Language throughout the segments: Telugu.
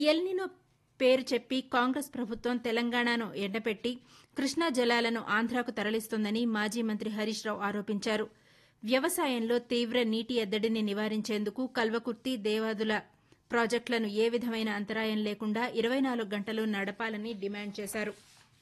ఎల్నినో పేరు చెప్పి కాంగ్రెస్ ప్రభుత్వం తెలంగాణను ఎండపెట్టి కృష్ణా జలాలను ఆంధ్రాకు తరలిస్తోందని మాజీ మంత్రి హరీష్ రావు ఆరోపించారు. వ్యవసాయంలో తీవ్ర నీటి ఎద్దడిని నివారించేందుకు కల్వకుర్తి, దేవాదుల ప్రాజెక్టులను ఏ విధమైన అంతరాయం లేకుండా 24 గంటలు నడపాలని డిమాండ్ చేశారు.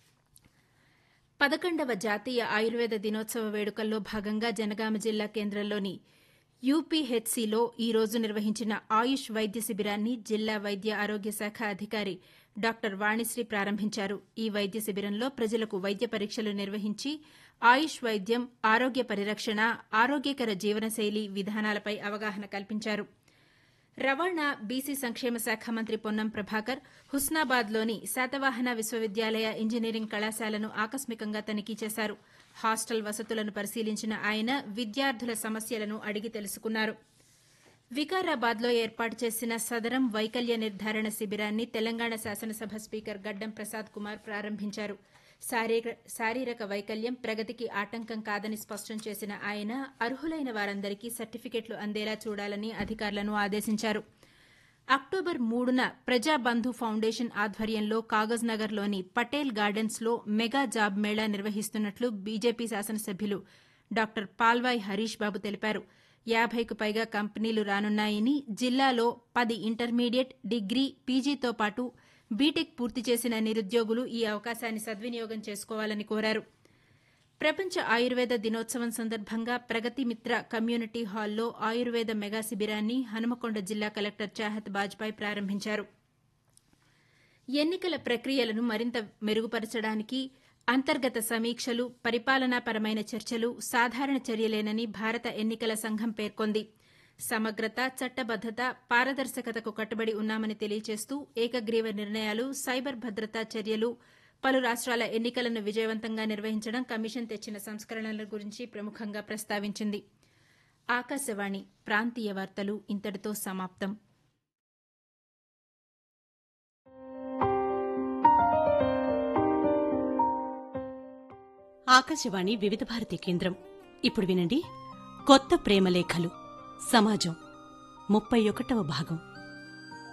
11వ జాతీయ ఆయుర్వేద దినోత్సవ వేడుకల్లో భాగంగా జనగామ జిల్లా కేంద్రంలోని యూపీహెచ్సీలో ఈ రోజు నిర్వహించిన ఆయుష్ వైద్య శిబిరాన్ని జిల్లా వైద్య ఆరోగ్య శాఖ అధికారి డాక్టర్ వాణిశ్రీ ప్రారంభించారు. ఈ వైద్య శిబిరంలో ప్రజలకు వైద్య పరీక్షలు నిర్వహించి ఆయుష్ వైద్యం, ఆరోగ్య పరిరక్షణ, ఆరోగ్యకర జీవనశైలి విధానాలపై అవగాహన కల్పించారు. రవాణా, బీసీ సంక్షేమ శాఖ మంత్రి పొన్నం ప్రభాకర్ హుస్నాబాద్లోని శాతవాహన విశ్వవిద్యాలయ ఇంజనీరింగ్ కళాశాలను ఆకస్మికంగా తనిఖీ చేశారు. హాస్టల్ వసతులను పరిశీలించిన ఆయన విద్యార్థుల సమస్యలను అడిగి తెలుసుకున్నారు. వికారాబాద్లో ఏర్పాటు చేసిన సదరం వైకల్య నిర్ధారణ శిబిరాన్ని తెలంగాణ శాసనసభ స్పీకర్ గడ్డం ప్రసాద్ కుమార్ ప్రారంభించారు. శారీరక వైకల్యం ప్రగతికి ఆటంకం కాదని స్పష్టం చేసిన ఆయన అర్హులైన వారందరికీ సర్టిఫికెట్లు అందేలా చూడాలని అధికారులను ఆదేశించారు. అక్టోబర్ 3న ప్రజాబంధు ఫౌండేషన్ ఆధ్వర్యంలో కాగజ్ నగర్లోని పటేల్ గార్డెన్స్లో మెగా జాబ్ మేళా నిర్వహిస్తున్నట్లు బీజేపీ శాసనసభ్యులు డాక్టర్ పాల్వాయ్ హరీష్ బాబు తెలిపారు. 50కు పైగా కంపెనీలు రానున్నాయని, జిల్లాలో 10 ఇంటర్మీడియట్, డిగ్రీ, పీజీతో పాటు బీటెక్ పూర్తి చేసిన నిరుద్యోగులు ఈ అవకాశాన్ని సద్వినియోగం చేసుకోవాలని కోరారు. ప్రపంచ ఆయుర్వేద దినోత్సవం సందర్భంగా ప్రగతి మిత్ర కమ్యూనిటీ హాల్లో ఆయుర్వేద మెగా శిబిరాన్ని హనుమకొండ జిల్లా కలెక్టర్ చాహత్ బాజ్పాయ్ ప్రారంభించారు. ఎన్నికల ప్రక్రియలను మరింత మెరుగుపరచడానికి అంతర్గత సమీక్షలు, పరిపాలనాపరమైన చర్చలు సాధారణ చర్యలేనని భారత ఎన్నికల సంఘం పేర్కొంది. సమగ్రత, చట్టబద్దత, పారదర్శకతకు కట్టుబడి ఉన్నామని తెలియజేస్తూ ఏకగ్రీవ నిర్ణయాలు, సైబర్ భద్రతా చర్యలు, పలు రాష్ట్రాల ఎన్నికలను విజయవంతంగా నిర్వహించడం కమిషన్ తెచ్చిన సంస్కరణల గురించి ప్రముఖంగా ప్రస్తావించింది. ఆకాశవాణి ప్రాంతీయ వార్తలు ఇంతటితో సమాప్తం. ఆకాశవాణి వివిధ భారతి కేంద్రం. ఇప్పుడు వినండి కొత్త ప్రేమలేఖలు సమాజం 31వ భాగం.